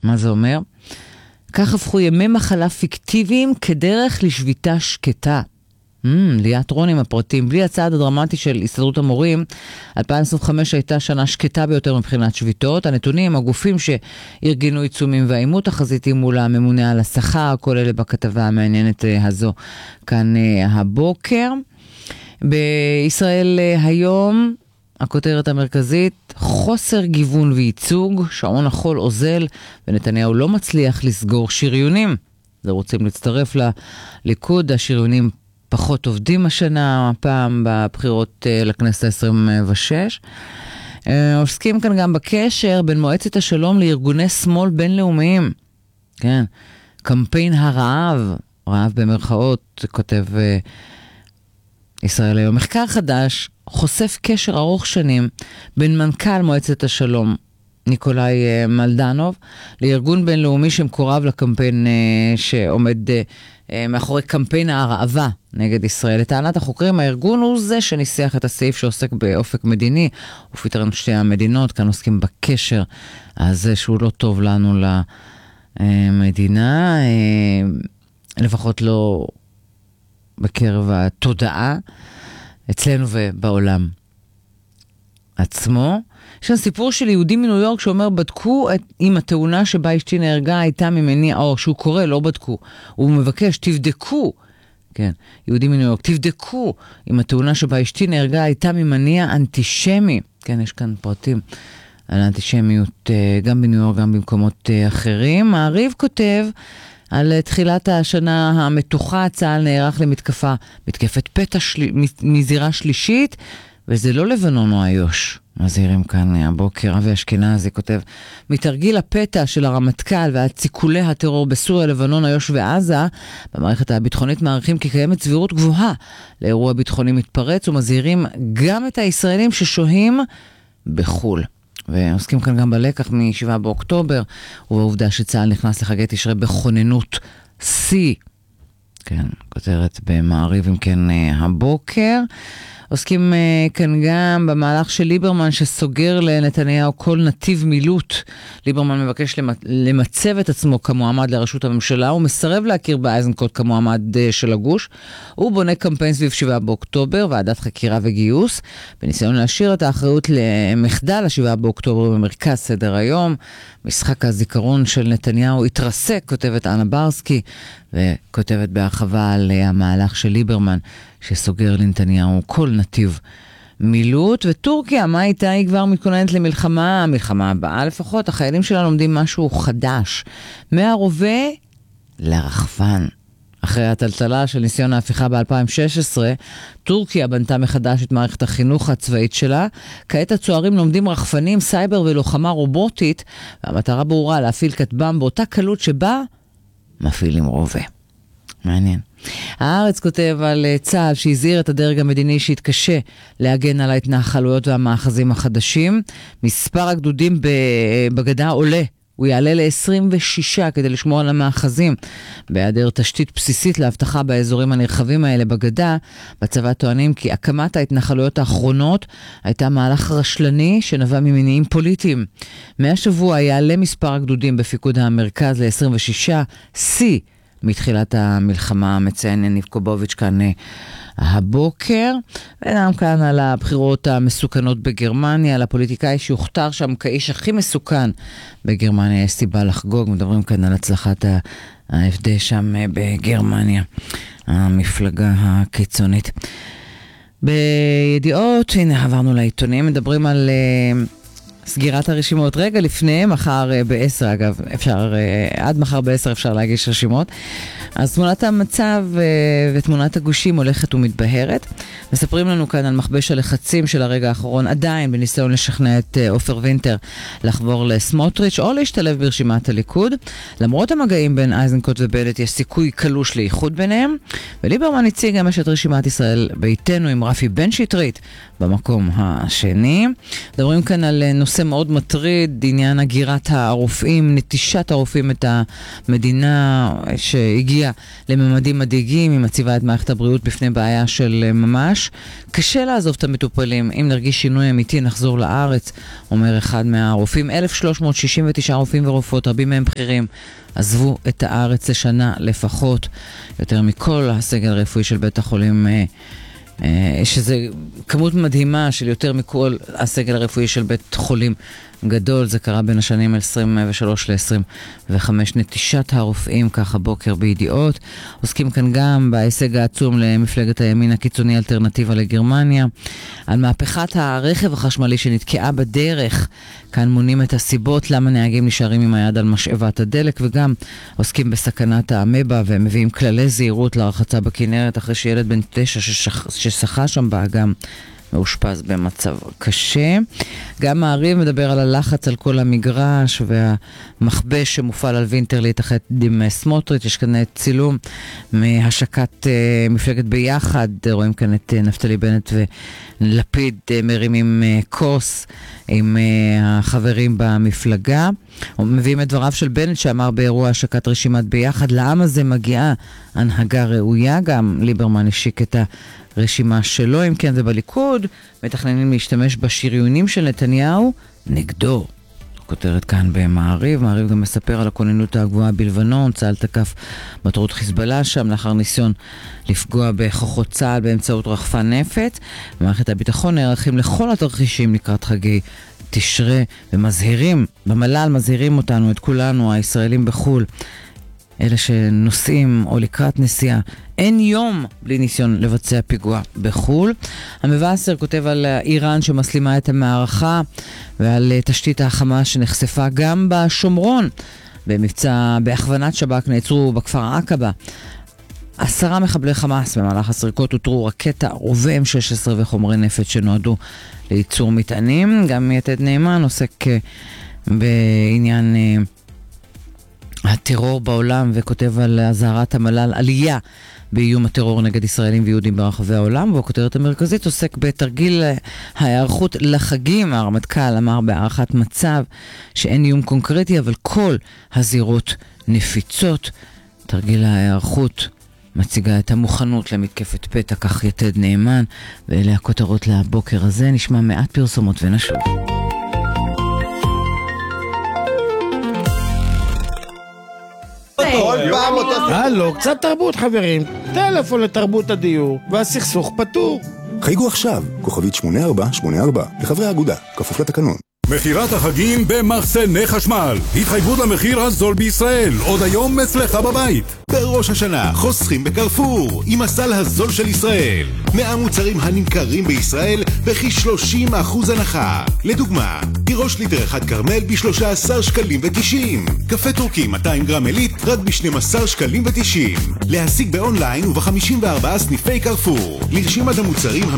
מה זה אומר? כך הפכו ימי מחלה פיקטיביים כדרך לשביתה שקטה. ליאת רון עם הפרטים. בלי הצעד הדרמטי של הסתדרות המורים, 2025 הייתה שנה שקטה ביותר מבחינת שביתות. הנתונים, הגופים שארגנו עיצומים והאימות החזיתיים מול הממונה על השכר, כל אלה בכתבה המעניינת הזו כאן הבוקר. בישראל היום, הכותרת המרכזית, חוסר גיוון וייצוג, שעון החול אוזל, ונתניהו לא מצליח לסגור שריונים. זה רוצים להצטרף לליכוד, השריונים פחות עובדים השנה, הפעם בבחירות לכנסת ה-26. עוסקים כאן גם בקשר בין מועצת השלום לארגוני שמאל בינלאומיים. כן, קמפיין הרעב, רעב במרכאות, כותב ישראל היום. מחקר חדש חושף קשר ארוך שנים בין מנכ"ל מועצת השלום ניקולאי מלדנוב לארגון בינלאומי שמקורב לקמפיין שעומד מאחורי קמפיין ההרעבה נגד ישראל. לטענת החוקרים, הארגון הוא זה שניסח את הסעיף שעוסק באופק מדיני ופתרון שתי המדינות. כאן עוסקים בקשר הזה שהוא לא טוב לנו למדינה, לפחות לא בקרב התודעה אצלנו ובעולם עצמו. יש כאן סיפור של יהודי מניו יורק שאומר, בדקו אם התאונה שבה אשתי נהרגה הייתה ממניע, או שהוא קורא, לא בדקו. הוא מבקש, תבדקו, כן, יהודי מניו יורק, תבדקו אם התאונה שבה אשתי נהרגה הייתה ממניע אנטישמי. כן, יש כאן פרטים על האנטישמיות גם בניו יורק, גם במקומות אחרים. מעריב כותב על תחילת השנה המתוחה, צה"ל נערך מתקפת פתע מזירה שלישית, וזה לא לבנון או איו"ש. מזהירים כאן הבוקר. אבי אשכנזי כותב, מתרגיל הפתע של הרמטכ"ל ועד סיכולי הטרור בסוריה, לבנון, איו"ש ועזה, במערכת הביטחונית מעריכים כי קיימת סבירות גבוהה לאירוע ביטחוני מתפרץ, ומזהירים גם את הישראלים ששוהים בחול. ועוסקים כאן גם בלקח מ-7 באוקטובר, ובעובדה שצה"ל נכנס לחגי תשרי בכוננות C. כן, כותרת במעריב אם כן הבוקר. עוסקים כאן גם במהלך של ליברמן שסוגר לנתניהו כל נתיב מילוט. ליברמן מבקש למצב את עצמו כמועמד לראשות הממשלה, הוא מסרב להכיר באיזנקוט כמועמד של הגוש. הוא בונה קמפיין סביב 7 באוקטובר, ועדת חקירה וגיוס, בניסיון להשאיר את האחריות למחדל ה-7 באוקטובר במרכז סדר היום. משחק הזיכרון של נתניהו התרסק, כותבת אנה ברסקי, וכותבת בהרחבה על המהלך של ליברמן שסוגר לנתניהו כל נתיב מילוט. וטורקיה, מה איתה? היא כבר מתכוננת למלחמה, המלחמה הבאה לפחות. החיילים שלה לומדים משהו חדש, מהרובה לרחפן. אחרי הטלטלה של ניסיון ההפיכה ב-2016, טורקיה בנתה מחדש את מערכת החינוך הצבאית שלה. כעת הצוערים לומדים רחפנים, סייבר ולוחמה רובוטית, והמטרה ברורה להפעיל כטב"ם באותה קלות שבה מפעילים רובה. מעניין. הארץ כותב על צה"ל שהזהיר את הדרג המדיני שהתקשה להגן על ההתנחלויות והמאחזים החדשים. מספר הגדודים בגדה עולה. הוא יעלה ל-26 כדי לשמור על המאחזים. בהיעדר תשתית בסיסית להבטחה באזורים הנרחבים האלה בגדה, בצבא טוענים כי הקמת ההתנחלויות האחרונות הייתה מהלך רשלני שנבע ממניעים פוליטיים. מהשבוע יעלה מספר הגדודים בפיקוד המרכז ל-26, C מתחילת המלחמה, מציין יניב קובוביץ' כאן הבוקר. וגם כאן על הבחירות המסוכנות בגרמניה, על הפוליטיקאי שהוכתר שם כאיש הכי מסוכן בגרמניה, יש סיבה לחגוג. מדברים כאן על הצלחת ה-AfD שם בגרמניה, המפלגה הקיצונית. בידיעות, הנה עברנו לעיתונים, מדברים על סגירת הרשימות רגע לפני, מחר ב-10, אגב, אפשר, עד מחר ב-10 אפשר להגיש רשימות. אז תמונת המצב ותמונת הגושים הולכת ומתבהרת. מספרים לנו כאן על מכבש הלחצים של הרגע האחרון, עדיין בניסיון לשכנע את עופר וינטר לחבור לסמוטריץ' או להשתלב ברשימת הליכוד. למרות המגעים בין איזנקוט ובנט, יש סיכוי קלוש לאיחוד ביניהם. וליברמן הציג גם את רשימת ישראל ביתנו עם רפי בן שטרית במקום השני. מדברים כאן על נושא נושא מאוד מטריד, עניין הגירת הרופאים, נטישת הרופאים את המדינה שהגיעה לממדים מדאיגים, היא מציבה את מערכת הבריאות בפני בעיה של ממש. קשה לעזוב את המטופלים, אם נרגיש שינוי אמיתי נחזור לארץ, אומר אחד מהרופאים. 1,369 רופאים ורופאות, רבים מהם בכירים, עזבו את הארץ לשנה לפחות, יותר מכל הסגל הרפואי של בית החולים, שזה כמות מדהימה של יותר מכל הסגל הרפואי של בית חולים גדול. זה קרה בין השנים 23 ל-25. נטישת הרופאים, ככה בוקר בידיעות. עוסקים כאן גם בהישג העצום למפלגת הימין הקיצוני אלטרנטיבה לגרמניה, על מהפכת הרכב החשמלי שנתקעה בדרך. כאן מונים את הסיבות למה נהגים נשארים עם היד על משאבת הדלק, וגם עוסקים בסכנת האמבה ומביאים כללי זהירות לרחצה בכנרת אחרי שילד בן 9 ששחה שם באגם מאושפז במצב קשה. גם מעריב מדבר על הלחץ על כל המגרש והמחבש שמופעל על וינטר להתאחד עם סמוטריץ'. יש כאן צילום מהשקת מפלגת ביחד, רואים כאן את נפתלי בנט ולפיד מרימים כוס עם החברים במפלגה. מביאים את דבריו של בנט שאמר באירוע השקת רשימת ביחד, לעם הזה מגיעה הנהגה ראויה. גם ליברמן השיק את הרשימה שלו. אם כן, ובליכוד מתכננים להשתמש בשריונים של נתניהו נגדו. כותרת כאן במעריב. מעריב גם מספר על הכוננות הגבוהה בלבנון. צה"ל תקף מטרות חיזבאללה שם לאחר ניסיון לפגוע בכוחות צה"ל באמצעות רחפן נפץ. מערכת הביטחון נערכים לכל התרחישים לקראת חגי תשרה, ומזהירים, במל"ל מזהירים אותנו, את כולנו, הישראלים בחול, אלה שנוסעים או לקראת נסיעה, אין יום בלי ניסיון לבצע פיגוע בחול. המבשר כותב על איראן שמסלימה את המערכה, ועל תשתית החמאס שנחשפה גם בשומרון. במבצע בהכוונת שב"כ נעצרו בכפר עקבה 10 מחבלי חמאס. במהלך הסריקות הותרו רקטה, רובה M16 וחומרי נפץ שנועדו לייצור מטענים. גם יתד נאמן עוסק בעניין הטרור בעולם וכותב על הזהרת המל"ל עלייה באיום הטרור נגד ישראלים ויהודים ברחבי העולם. והכותרת המרכזית עוסק בתרגיל ההיערכות לחגים. הרמטכ"ל אמר בהערכת מצב שאין איום קונקרטי אבל כל הזירות נפיצות. תרגיל ההיערכות מציגה את המוכנות למתקפת פתע, כך יתד נאמן. ואלה הכותרות לבוקר הזה. נשמע מעט פרסומות ונשוב. הלו, קצת תרבות חברים. טלפון לתרבות הדיור והסכסוך פתור. חייגו עכשיו, כוכבית 8484 לחברי האגודה, כפוף לתקנון. מחירת החגים במחסני חשמל. התחייבות למחיר הזול בישראל. עוד היום אצלך בבית. בראש השנה חוסכים בקרפור עם הסל הזול של ישראל. 100 מוצרים הנמכרים בישראל בכ-30% הנחה. לדוגמה, תירוש ליטר אחד קרמל ב-13 שקלים ו90. קפה טורקי 200 גרם עילית רק ב-12 שקלים ו90. להשיג באונליין וב-54 סניפי קרפור. לרשימת המוצרים